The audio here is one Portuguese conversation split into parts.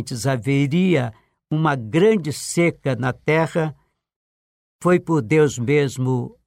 antes haveria uma grande seca na terra, foi por Deus mesmo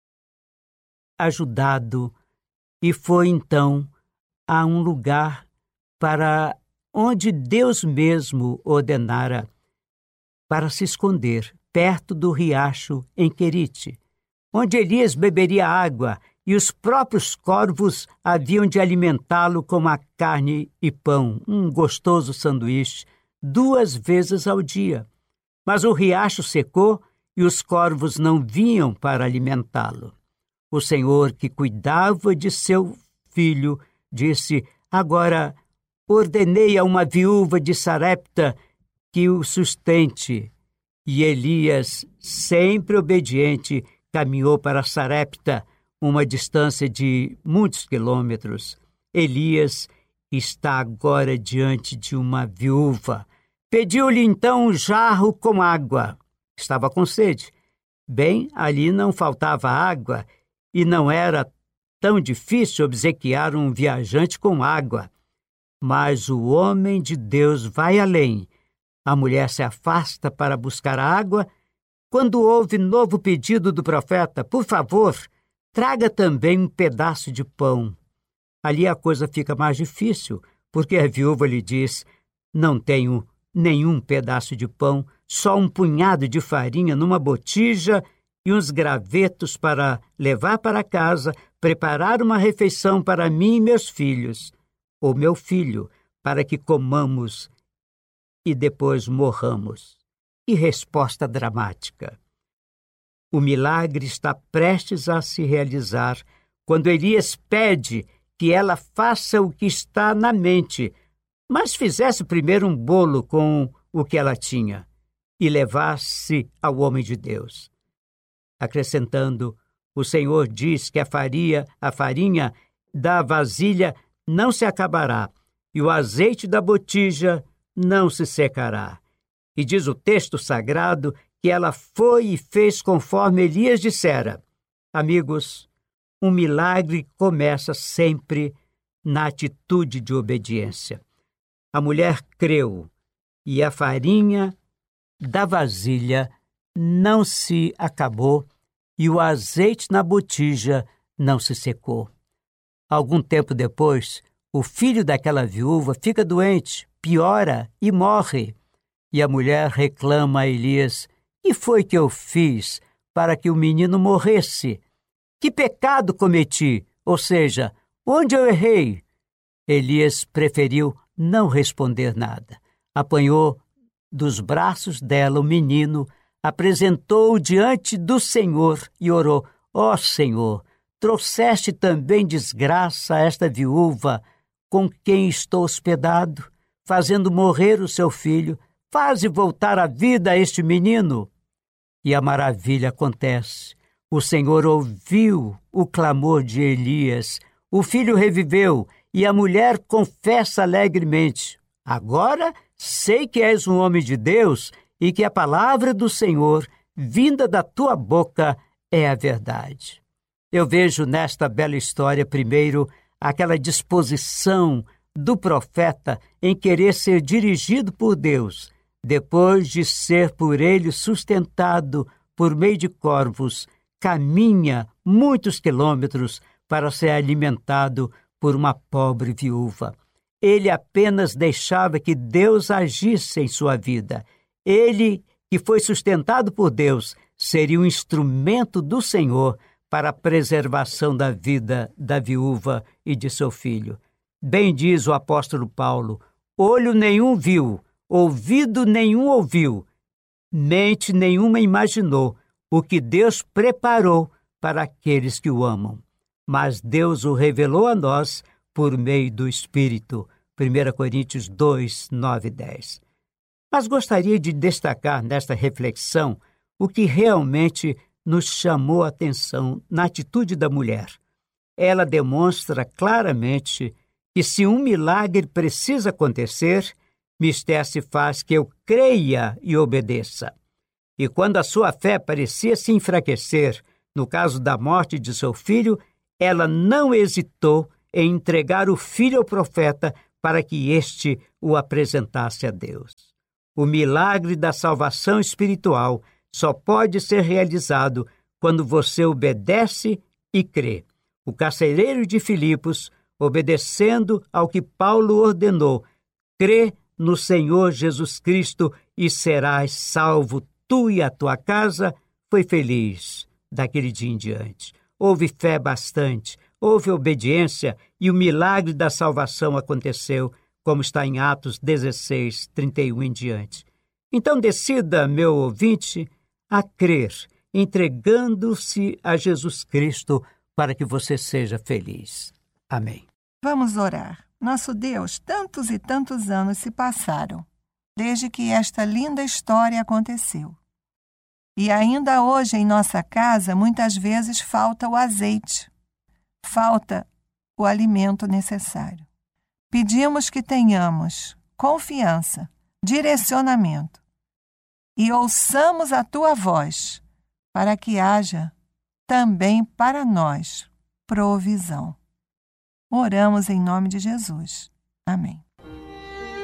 ajudado e foi então a um lugar para onde Deus mesmo ordenara para se esconder, perto do riacho em Querite, onde Elias beberia água e os próprios corvos haviam de alimentá-lo com a carne e pão, um gostoso sanduíche, 2 vezes ao dia. Mas o riacho secou e os corvos não vinham para alimentá-lo. O Senhor, que cuidava de seu filho, disse: agora ordenei a uma viúva de Sarepta que o sustente. E Elias, sempre obediente, caminhou para Sarepta, uma distância de muitos quilômetros. Elias está agora diante de uma viúva. Pediu-lhe então um jarro com água. Estava com sede. Bem, ali não faltava água e não era tão difícil obsequiar um viajante com água. Mas o homem de Deus vai além. A mulher se afasta para buscar água. Quando houve novo pedido do profeta: por favor, traga também um pedaço de pão. Ali a coisa fica mais difícil, porque a viúva lhe diz: não tenho nenhum pedaço de pão, só um punhado de farinha numa botija e uns gravetos para levar para casa, preparar uma refeição para mim e meus filhos, ou meu filho, para que comamos e depois morramos. E resposta dramática. O milagre está prestes a se realizar quando Elias pede que ela faça o que está na mente, mas fizesse primeiro um bolo com o que ela tinha e levasse ao homem de Deus. Acrescentando, o Senhor diz que a farinha da vasilha não se acabará e o azeite da botija não se secará. E diz o texto sagrado que ela foi e fez conforme Elias dissera. Amigos, um milagre começa sempre na atitude de obediência. A mulher creu e a farinha da vasilha não se acabou e o azeite na botija não se secou. Algum tempo depois, o filho daquela viúva fica doente, piora e morre. E a mulher reclama a Elias: que foi que eu fiz para que o menino morresse? Que pecado cometi? Ou seja, onde eu errei? Elias preferiu não responder nada. Apanhou dos braços dela o menino, apresentou-o diante do Senhor e orou: ó Senhor, trouxeste também desgraça a esta viúva com quem estou hospedado, fazendo morrer o seu filho. Faze voltar à vida a este menino. E a maravilha acontece. O Senhor ouviu o clamor de Elias, o filho reviveu e a mulher confessa alegremente: agora sei que és um homem de Deus e que a palavra do Senhor, vinda da tua boca, é a verdade. Eu vejo nesta bela história, primeiro, aquela disposição do profeta em querer ser dirigido por Deus, depois de ser por ele sustentado por meio de corvos, caminha muitos quilômetros para ser alimentado por uma pobre viúva. Ele apenas deixava que Deus agisse em sua vida. Ele, que foi sustentado por Deus, seria um instrumento do Senhor para a preservação da vida da viúva e de seu filho. Bem diz o apóstolo Paulo: olho nenhum viu, ouvido nenhum ouviu, mente nenhuma imaginou o que Deus preparou para aqueles que o amam. Mas Deus o revelou a nós por meio do Espírito. 1 Coríntios 2, 9 e 10. Mas gostaria de destacar nesta reflexão o que realmente nos chamou a atenção na atitude da mulher. Ela demonstra claramente que se um milagre precisa acontecer, mister se faz que eu creia e obedeça. E quando a sua fé parecia se enfraquecer, no caso da morte de seu filho, ela não hesitou em entregar o filho ao profeta para que este o apresentasse a Deus. O milagre da salvação espiritual só pode ser realizado quando você obedece e crê. O carcereiro de Filipos, obedecendo ao que Paulo ordenou, crê no Senhor Jesus Cristo e serás salvo, tu e a tua casa, foi feliz daquele dia em diante. Houve fé bastante, houve obediência e o milagre da salvação aconteceu, como está em Atos 16, 31 em diante. Então decida, meu ouvinte, a crer, entregando-se a Jesus Cristo para que você seja feliz. Amém. Vamos orar. Nosso Deus, tantos e tantos anos se passaram desde que esta linda história aconteceu. E ainda hoje em nossa casa, muitas vezes falta o azeite, falta o alimento necessário. Pedimos que tenhamos confiança, direcionamento e ouçamos a Tua voz para que haja também para nós provisão. Oramos em nome de Jesus. Amém.